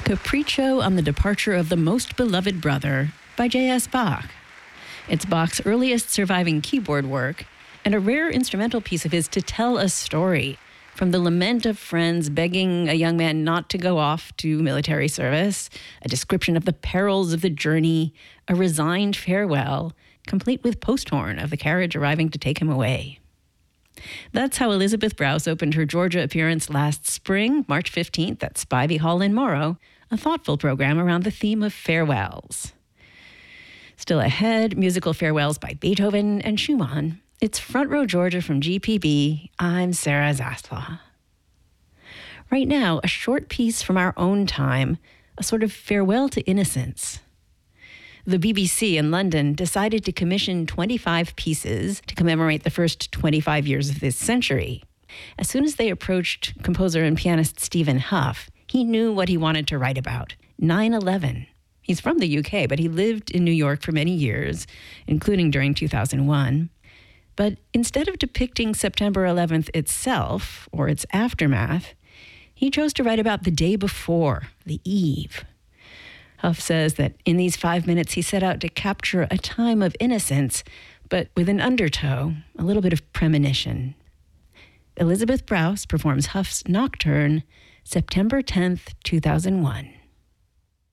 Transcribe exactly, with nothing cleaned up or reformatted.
Capriccio on the Departure of the Most Beloved Brother by J S. Bach. It's Bach's earliest surviving keyboard work and a rare instrumental piece of his to tell a story, from the lament of friends begging a young man not to go off to military service, a description of the perils of the journey, a resigned farewell, complete with post-horn of the carriage arriving to take him away. That's how Elizabeth Browse opened her Georgia appearance last spring, March fifteenth, at Spivey Hall in Morrow, a thoughtful program around the theme of farewells. Still ahead, musical farewells by Beethoven and Schumann. It's Front Row Georgia from G P B. I'm Sarah Zaslow. Right now, a short piece from our own time, a sort of farewell to innocence. The B B C in London decided to commission twenty-five pieces to commemorate the first twenty-five years of this century. As soon as they approached composer and pianist Stephen Hough, he knew what he wanted to write about, nine eleven. He's from the U K, but he lived in New York for many years, including during two thousand one. But instead of depicting September eleventh itself, or its aftermath, he chose to write about the day before, the eve. Hough says that in these five minutes he set out to capture a time of innocence, but with an undertow, a little bit of premonition. Elizabeth Browse performs Hough's Nocturne, September tenth, two thousand one.